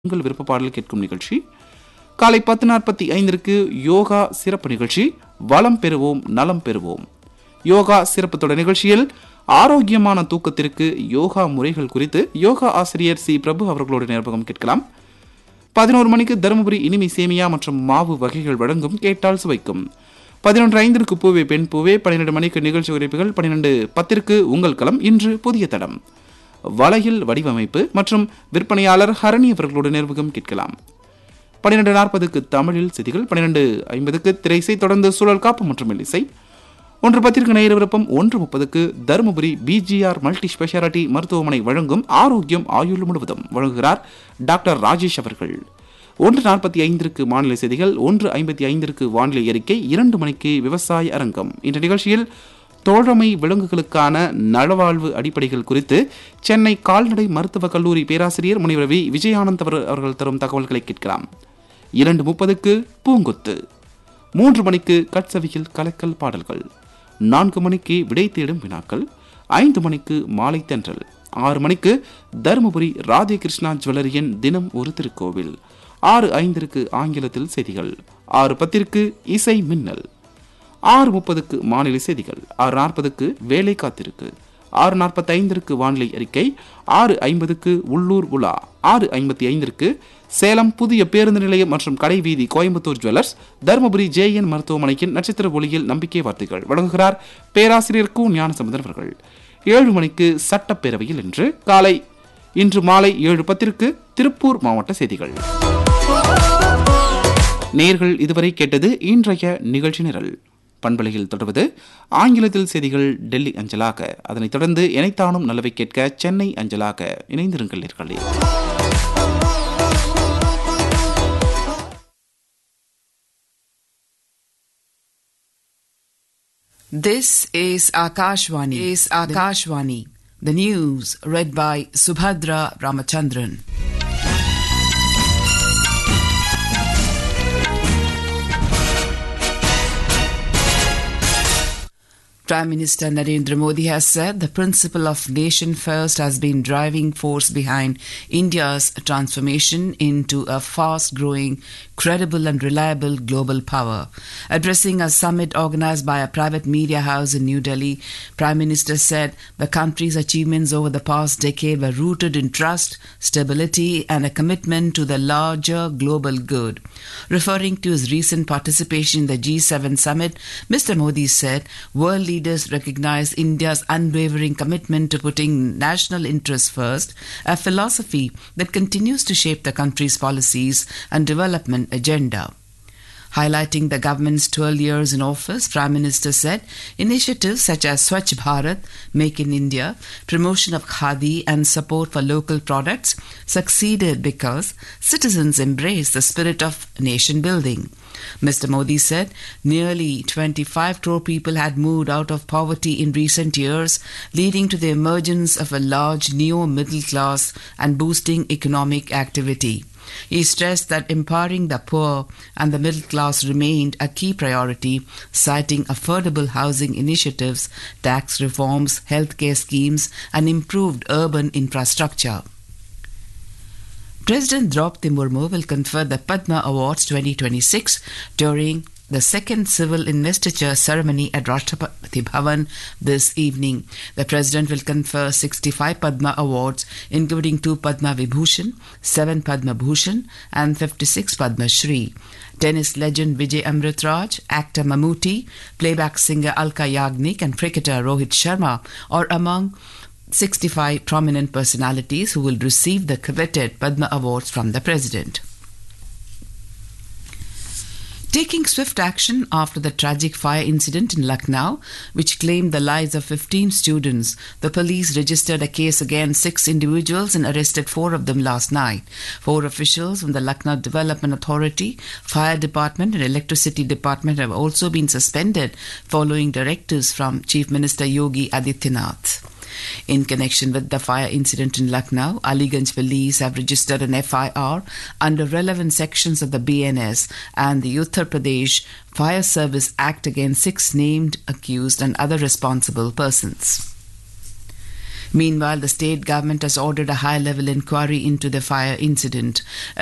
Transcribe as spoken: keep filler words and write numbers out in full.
உங்கள் விருப்ப பாடல் கேட்கும் நிகழ்ச்சி காலை பத்து நாற்பத்தி ஐந்திற்கு யோகா சிறப்பு நிகழ்ச்சி வளம் பெறுவோம் நலம் பெறுவோம். யோகா சிறப்பு தொடர் நிகழ்ச்சியில் ஆரோக்கியமான தூக்கத்திற்கு யோகா முறைகள் குறித்து யோகா ஆசிரியர் சி பிரபு அவர்களோட நேர்முகம் கேட்கலாம். பதினோரு மணிக்கு தருமபுரி இனிமை சேமியா மற்றும் மாவு வகைகள் வழங்கும் கேட்டால் சுவைக்கும். பதினொன்று ஐந்திற்கு பூவே பெண் பூவே. பன்னிரண்டு மணிக்கு நிகழ்ச்சி உரைப்புகள். பன்னிரண்டு பத்திற்கு உங்கள் களம். இன்று புதிய தடம் வலையில் வடிவமைப்பு மற்றும் விற்பனையாளர் ஹரணி அவர்களோட நேர்முகம் கேட்கலாம். பன்னிரண்டு நாற்பதுக்கு தமிழில் செய்திகள். பன்னிரண்டு ஐம்பதுக்கு திரைசை, தொடர்ந்து சூழல் காப்பு மற்றும் இசை. ஒன்று பத்திற்கு நேர விருப்பம். ஒன்று முப்பதுக்கு தருமபுரி பிஜிஆர் மல்டி ஸ்பெஷாலிட்டி மருத்துவமனை வழங்கும் ஆரோக்கியம் ஆயுள் முழுவதும் வழங்குகிறார் டாக்டர் ராஜேஷ் அவர்கள். ஒன்று நாற்பத்தி ஐந்திற்கு மாநில செய்திகள். ஒன்று ஐம்பத்தி ஐந்திற்கு வானிலை அறிக்கை. இரண்டு மணிக்கு விவசாய அரங்கம். இந்த நிகழ்ச்சியில் தோழமை விலங்குகளுக்கான நலவாழ்வு அடிப்படைகள் குறித்து சென்னை கால்நடை மருத்துவக் கல்லூரி பேராசிரியர் முனைவர் வி விஜயானந்த் அவர்கள் தரும் தகவல்களை கேட்கலாம். இரண்டு முப்பதுக்கு பூங்கொத்து. மூன்று மணிக்கு கட்சவியில் கலக்கல் பாடல்கள். நான்கு மணிக்கு விடை தேடும் வினாக்கள். ஐந்து மணிக்கு மாலை தென்றல். ஆறு மணிக்கு தருமபுரி ராதே கிருஷ்ணா ஜுவல்லரியின் தினம் ஒரு திருக்கோவில். ஆறு ஐந்திற்கு ஆங்கிலத்தில் செய்திகள். ஆறு பத்திற்கு இசை மின்னல். ஆறு முப்பதுக்கு மாநில செய்திகள். ஆறு நாற்பதுக்கு வேலை காத்திருக்கு. ஆறு நாற்பத்தி ஐந்திற்கு வானிலை அறிக்கை. ஆறு ஐம்பதுக்கு உள்ளூர் உலா. ஆறு ஐம்பத்தி ஐந்திற்கு சேலம் புதிய பேருந்து நிலையம் மற்றும் கடை வீதி Coimbatore jewellers Dharmapuri J N மருத்துவமனையின் நட்சத்திர ஒளியில் நம்பிக்கை வார்த்தைகள் வழங்குகிறார் பேராசிரியர் கு ஞானசமுதன் அவர்கள். ஏழு மணிக்கு சட்டப்பேரவையில் இன்று காலை இன்று மாலை ஏழு பத்திற்கு திருப்பூர் மாவட்ட செய்திகள். நேர்கள் இதுவரை கேட்டது இன்றைய நிகழ்ச்சி நிரல். பண்பலையில் தொடர்வது ஆங்கிலத்தில் செய்திகள் டெல்லி அஞ்சலாக. அதனைத் தொடர்ந்து இணைத்தானும் நல்லவை கேட்க சென்னை அஞ்சலாக. இணைந்திருங்கள் நேர்களே. This is Akashvani. Is Akashvani. The news read by Subhadra Ramachandran. Prime Minister Narendra Modi has said the principle of nation first has been driving force behind India's transformation into a fast-growing, credible and reliable global power. Addressing a summit organized by a private media house in New Delhi, Prime Minister said the country's achievements over the past decade were rooted in trust, stability and a commitment to the larger global good. Referring to his recent participation in the G seven summit, Mister Modi said world leaders Leaders recognize India's unwavering commitment to putting national interests first, a philosophy that continues to shape the country's policies and development agenda. Highlighting the government's twelve years in office, Prime Minister said initiatives such as Swachh Bharat, Make in India, promotion of Khadi and support for local products succeeded because citizens embraced the spirit of nation building. Mister Modi said nearly twenty-five crore people had moved out of poverty in recent years, leading to the emergence of a large neo-middle class and boosting economic activity. He stressed that empowering the poor and the middle class remained a key priority, citing affordable housing initiatives, tax reforms, healthcare schemes, and improved urban infrastructure. President Draupadi Murmu will confer the Padma Awards twenty twenty-six during the second civil investiture ceremony at Rashtrapati Bhavan this evening. The President will confer sixty-five Padma Awards, including two Padma Vibhushan, seven Padma Bhushan, and fifty-six Padma Shri. Tennis legend Vijay Amritraj, actor Mammootty, playback singer Alka Yagnik, and cricketer Rohit Sharma are among sixty-five prominent personalities who will receive the coveted Padma Awards from the President. Taking swift action after the tragic fire incident in Lucknow, which claimed the lives of fifteen students, the police registered a case against six individuals and arrested four of them last night. Four officials from the Lucknow Development Authority, Fire Department and Electricity Department have also been suspended following directives from Chief Minister Yogi Adityanath. In connection with the fire incident in Lucknow, Aliganj police have registered an F I R under relevant sections of the B N S and the Uttar Pradesh Fire Service Act against six named accused and other responsible persons. Meanwhile, the state government has ordered a high-level inquiry into the fire incident.